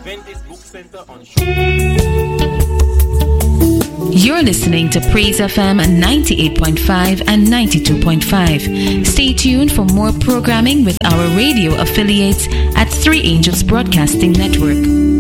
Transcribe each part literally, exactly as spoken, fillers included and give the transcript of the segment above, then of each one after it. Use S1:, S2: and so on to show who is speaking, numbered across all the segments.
S1: Adventist Book Center on
S2: You're listening to Praise F M ninety-eight point five and ninety-two point five. Stay tuned for more programming with our radio affiliates at Three Angels Broadcasting Network.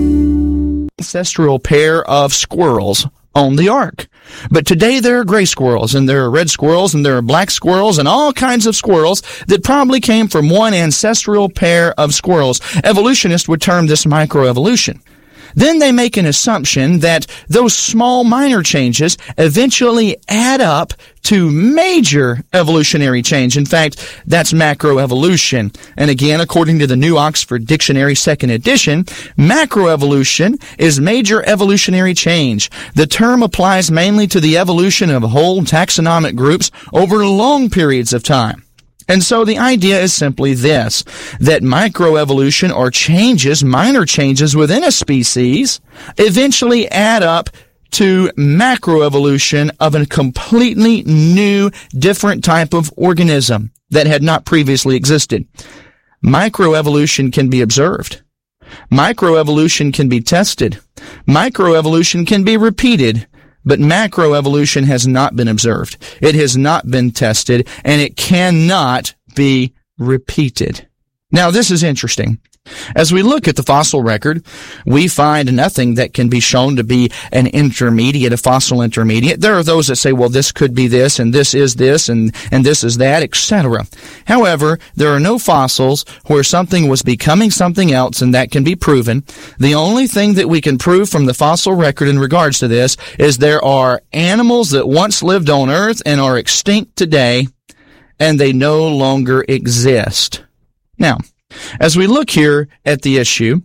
S3: Ancestral pair of squirrels on the ark. But today there are gray squirrels, and there are red squirrels, and there are black squirrels, and all kinds of squirrels that probably came from one ancestral pair of squirrels. Evolutionists would term this microevolution. Then they make an assumption that those small minor changes eventually add up to major evolutionary change. In fact, that's macroevolution. And again, according to the New Oxford Dictionary second edition, macroevolution is major evolutionary change. The term applies mainly to the evolution of whole taxonomic groups over long periods of time. And so the idea is simply this, that microevolution or changes, minor changes within a species, eventually add up to macroevolution of a completely new, different type of organism that had not previously existed. Microevolution can be observed. Microevolution can be tested. Microevolution can be repeated. But macroevolution has not been observed. It has not been tested, and it cannot be repeated. Now, this is interesting. As we look at the fossil record, we find nothing that can be shown to be an intermediate, a fossil intermediate. There are those that say, well, this could be this, and this is this, and, and this is that, et cetera. However, there are no fossils where something was becoming something else, and that can be proven. The only thing that we can prove from the fossil record in regards to this is there are animals that once lived on Earth and are extinct today, and they no longer exist. Now, as we look here at the issue,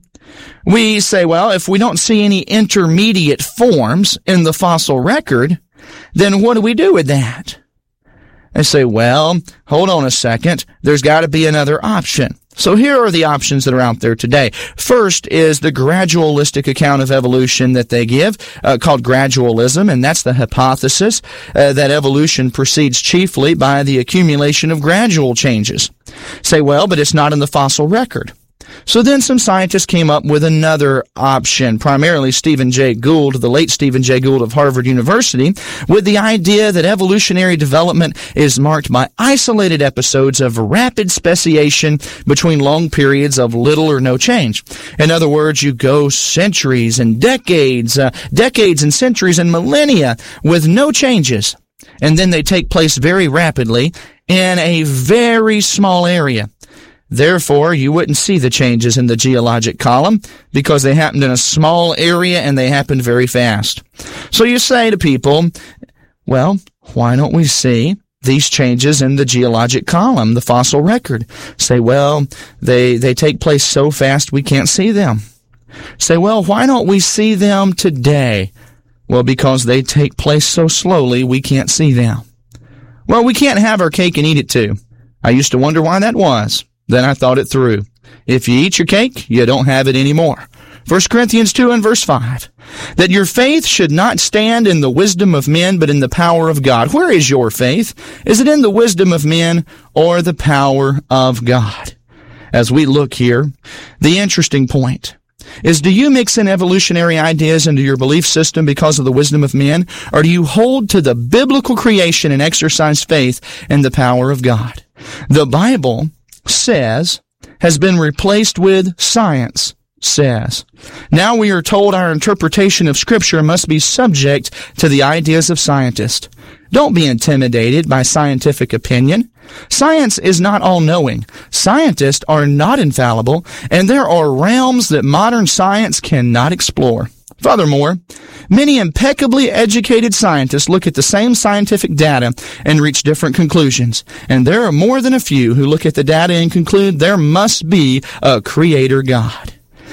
S3: we say, well, if we don't see any intermediate forms in the fossil record, then what do we do with that? They say, well, hold on a second. There's got to be another option. So here are the options that are out there today. First is the gradualistic account of evolution that they give, uh, called gradualism, and that's the hypothesis uh, that evolution proceeds chiefly by the accumulation of gradual changes. Say, well, but it's not in the fossil record. So then some scientists came up with another option, primarily Stephen Jay Gould, the late Stephen Jay Gould of Harvard University, with the idea that evolutionary development is marked by isolated episodes of rapid speciation between long periods of little or no change. In other words, you go centuries and decades, uh, decades and centuries and millennia with no changes, and then they take place very rapidly in a very small area. Therefore, you wouldn't see the changes in the geologic column because they happened in a small area and they happened very fast. So you say to people, well, why don't we see these changes in the geologic column, the fossil record? Say, well, they, they take place so fast we can't see them. Say, well, why don't we see them today? Well, because they take place so slowly we can't see them. Well, we can't have our cake and eat it too. I used to wonder why that was. Then I thought it through. If you eat your cake, you don't have it anymore. First Corinthians two and verse five. That your faith should not stand in the wisdom of men, but in the power of God. Where is your faith? Is it in the wisdom of men or the power of God? As we look here, the interesting point is, do you mix in evolutionary ideas into your belief system because of the wisdom of men, or do you hold to the biblical creation and exercise faith in the power of God? The Bible says has been replaced with science says. Now we are told our interpretation of Scripture must be subject to the ideas of scientists. Don't be intimidated by scientific opinion. Science is not all-knowing. Scientists are not infallible, and there are realms that modern science cannot explore. Furthermore, many impeccably educated scientists look at the same scientific data and reach different conclusions. And there are more than a few who look at the data and conclude there must be a creator God.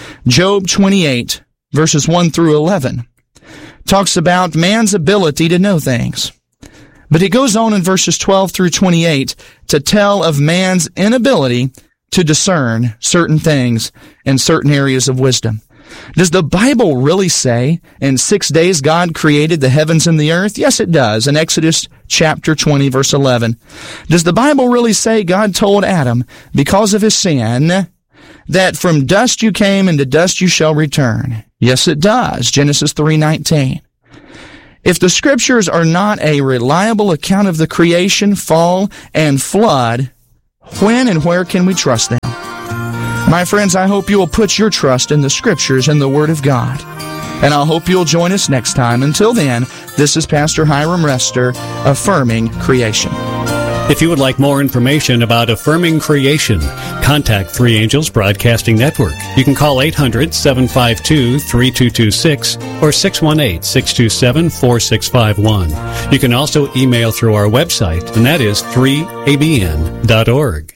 S3: Job twenty-eight, verses one through eleven, talks about man's ability to know things. But it goes on in verses twelve through twenty-eight to tell of man's inability to discern certain things in certain areas of wisdom. Does the Bible really say in six days God created the heavens and the earth? Yes, it does, in Exodus chapter twenty, verse eleven. Does the Bible really say God told Adam, because of his sin, that from dust you came and to dust you shall return? Yes, it does. Genesis three nineteen. If the Scriptures are not a reliable account of the creation, fall, and flood, when and where can we trust them? My friends, I hope you will put your trust in the Scriptures and the Word of God. And I hope you'll join us next time. Until then, this is Pastor Hiram Rester, Affirming Creation.
S1: If you would like more information about Affirming Creation, contact Three Angels Broadcasting Network. You can call eight hundred, seven five two, three two two six or six one eight, six two seven, four six five one. You can also email through our website, and that is three a b n dot org.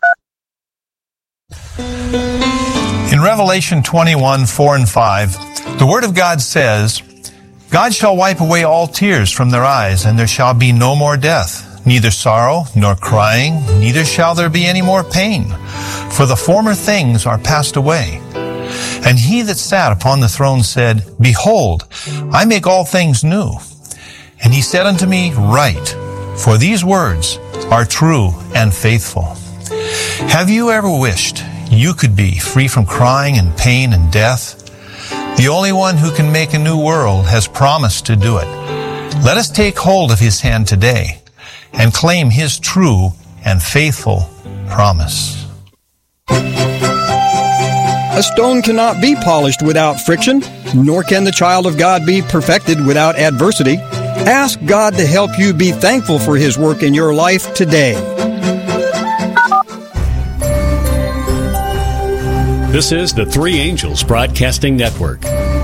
S4: In Revelation twenty-one, four and five, the Word of God says, God shall wipe away all tears from their eyes, and there shall be no more death, neither sorrow nor crying, neither shall there be any more pain, for the former things are passed away. And he that sat upon the throne said, Behold, I make all things new. And he said unto me, Write, for these words are true and faithful. Have you ever wished you could be free from crying and pain and death? The only one who can make a new world has promised to do it. Let us take hold of his hand today and claim his true and faithful promise.
S5: A stone cannot be polished without friction, nor can the child of God be perfected without adversity. Ask God to help you be thankful for his work in your life today.
S1: This is the Three Angels Broadcasting Network.